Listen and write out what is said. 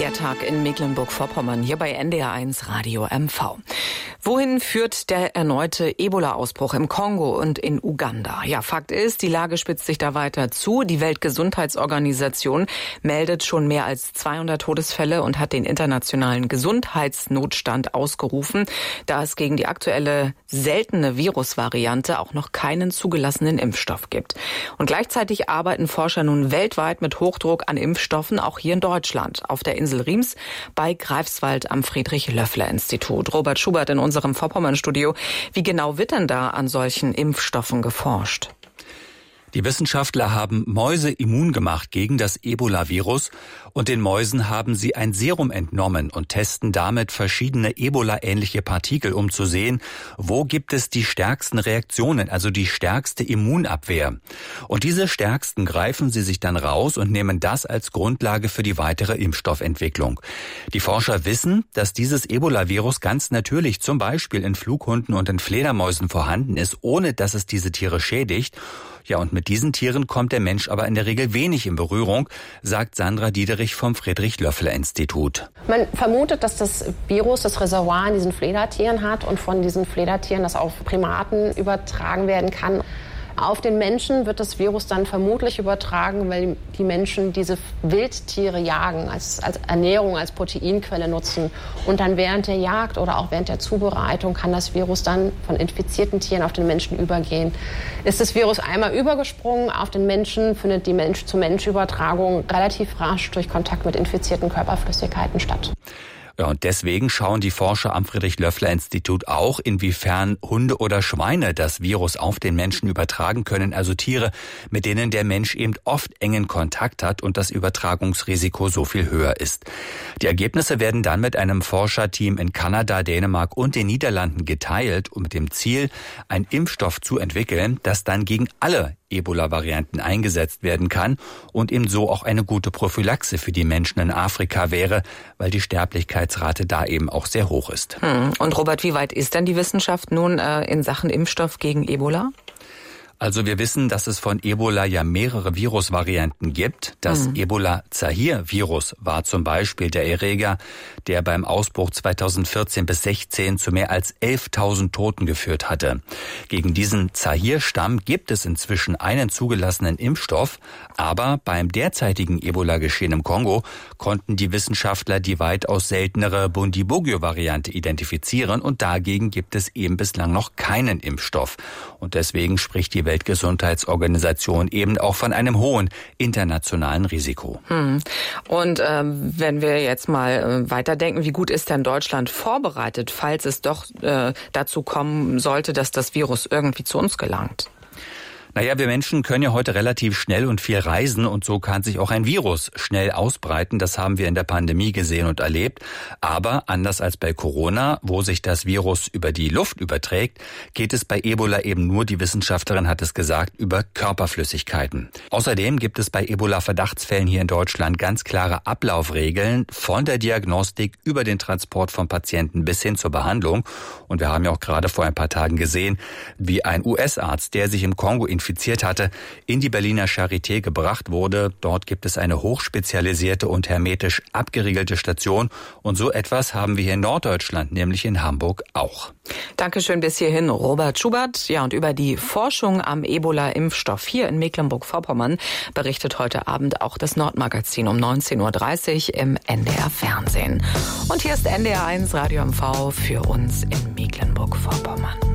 Der Tag in Mecklenburg-Vorpommern, hier bei NDR1 Radio MV. Wohin führt der erneute Ebola-Ausbruch im Kongo und in Uganda? Ja, Fakt ist, die Lage spitzt sich da weiter zu. Die Weltgesundheitsorganisation meldet schon mehr als 200 Todesfälle und hat den internationalen Gesundheitsnotstand ausgerufen, da es gegen die aktuelle seltene Virusvariante auch noch keinen zugelassenen Impfstoff gibt. Und gleichzeitig arbeiten Forscher nun weltweit mit Hochdruck an Impfstoffen, auch hier in Deutschland, auf der Insel Riems bei Greifswald am Friedrich-Löffler-Institut. Robert Schubert in unserem Vorpommern-Studio. Wie genau wird denn da an solchen Impfstoffen geforscht? Die Wissenschaftler haben Mäuse immun gemacht gegen das Ebola-Virus und den Mäusen haben sie ein Serum entnommen und testen damit verschiedene Ebola-ähnliche Partikel, um zu sehen, wo gibt es die stärksten Reaktionen, also die stärkste Immunabwehr. Und diese stärksten greifen sie sich dann raus und nehmen das als Grundlage für die weitere Impfstoffentwicklung. Die Forscher wissen, dass dieses Ebola-Virus ganz natürlich zum Beispiel in Flughunden und in Fledermäusen vorhanden ist, ohne dass es diese Tiere schädigt. Ja, und mit diesen Tieren kommt der Mensch aber in der Regel wenig in Berührung, sagt Sandra Diederich vom Friedrich-Löffler-Institut. Man vermutet, dass das Virus das Reservoir in diesen Fledertieren hat und von diesen Fledertieren das auf Primaten übertragen werden kann. Auf den Menschen wird das Virus dann vermutlich übertragen, weil die Menschen diese Wildtiere jagen, als Ernährung, als Proteinquelle nutzen. Und dann während der Jagd oder auch während der Zubereitung kann das Virus dann von infizierten Tieren auf den Menschen übergehen. Ist das Virus einmal übergesprungen auf den Menschen, findet die Mensch-zu-Mensch-Übertragung relativ rasch durch Kontakt mit infizierten Körperflüssigkeiten statt. Ja, und deswegen schauen die Forscher am Friedrich-Löffler-Institut auch, inwiefern Hunde oder Schweine das Virus auf den Menschen übertragen können, also Tiere, mit denen der Mensch eben oft engen Kontakt hat und das Übertragungsrisiko so viel höher ist. Die Ergebnisse werden dann mit einem Forscherteam in Kanada, Dänemark und den Niederlanden geteilt, um mit dem Ziel, einen Impfstoff zu entwickeln, das dann gegen alle Ebola-Varianten eingesetzt werden kann und eben so auch eine gute Prophylaxe für die Menschen in Afrika wäre, weil die Sterblichkeitsrate da eben auch sehr hoch ist. Und Robert, wie weit ist denn die Wissenschaft nun in Sachen Impfstoff gegen Ebola? Also wir wissen, dass es von Ebola ja mehrere Virusvarianten gibt. Das Ebola-Zaire-Virus war zum Beispiel der Erreger, der beim Ausbruch 2014 bis 2016 zu mehr als 11.000 Toten geführt hatte. Gegen diesen Zaire-Stamm gibt es inzwischen einen zugelassenen Impfstoff, aber beim derzeitigen Ebola-Geschehen im Kongo konnten die Wissenschaftler die weitaus seltenere Bundibugyo-Variante identifizieren und dagegen gibt es eben bislang noch keinen Impfstoff. Und deswegen spricht die Weltgesundheitsorganisation eben auch von einem hohen internationalen Risiko. Und wenn wir jetzt mal weiterdenken, wie gut ist denn Deutschland vorbereitet, falls es doch dazu kommen sollte, dass das Virus irgendwie zu uns gelangt? Naja, wir Menschen können ja heute relativ schnell und viel reisen und so kann sich auch ein Virus schnell ausbreiten. Das haben wir in der Pandemie gesehen und erlebt. Aber anders als bei Corona, wo sich das Virus über die Luft überträgt, geht es bei Ebola eben nur, die Wissenschaftlerin hat es gesagt, über Körperflüssigkeiten. Außerdem gibt es bei Ebola-Verdachtsfällen hier in Deutschland ganz klare Ablaufregeln von der Diagnostik über den Transport von Patienten bis hin zur Behandlung. Und wir haben ja auch gerade vor ein paar Tagen gesehen, wie ein US-Arzt, der sich im Kongo infiziert hatte, in die Berliner Charité gebracht wurde. Dort gibt es eine hochspezialisierte und hermetisch abgeriegelte Station. Und so etwas haben wir hier in Norddeutschland, nämlich in Hamburg, auch. Dankeschön bis hierhin, Robert Schubert. Ja, und über die Forschung am Ebola-Impfstoff hier in Mecklenburg-Vorpommern berichtet heute Abend auch das Nordmagazin um 19.30 Uhr im NDR-Fernsehen. Und hier ist NDR1 Radio MV für uns in Mecklenburg-Vorpommern.